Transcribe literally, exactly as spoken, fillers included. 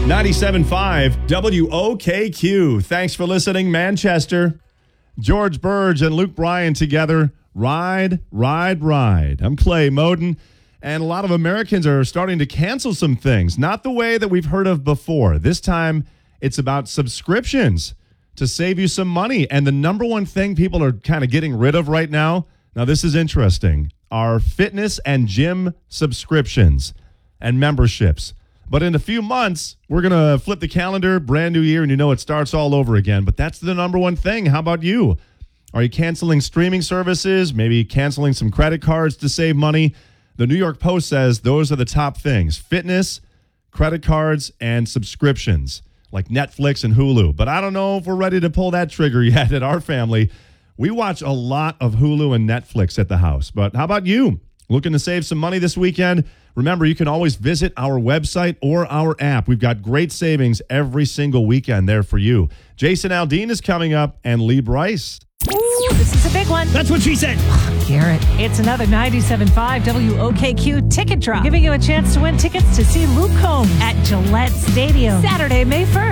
ninety-seven point five W O K Q. Thanks for listening, Manchester. George Burge and Luke Bryan together. Ride, ride, ride. I'm Clay Moden, and a lot of Americans are starting to cancel some things. Not the way that we've heard of before. This time, it's about subscriptions to save you some money. And the number one thing people are kind of getting rid of right now, now this is interesting, are fitness and gym subscriptions and memberships. But in a few months, we're going to flip the calendar, brand new year, and you know it starts all over again. But that's the number one thing. How about you? Are you canceling streaming services, maybe canceling some credit cards to save money? The New York Post says those are the top things: fitness, credit cards, and subscriptions like Netflix and Hulu. But I don't know if we're ready to pull that trigger yet at our family. We watch a lot of Hulu and Netflix at the house. But how about you? Looking to save some money this weekend? Remember, you can always visit our website or our app. We've got great savings every single weekend there for you. Jason Aldean is coming up, and Lee Bryce. Ooh, this is a big one. That's what she said. Garrett. It's another ninety-seven point five W O K Q ticket drop, giving you a chance to win tickets to see Luke Combs at Gillette Stadium Saturday, May first.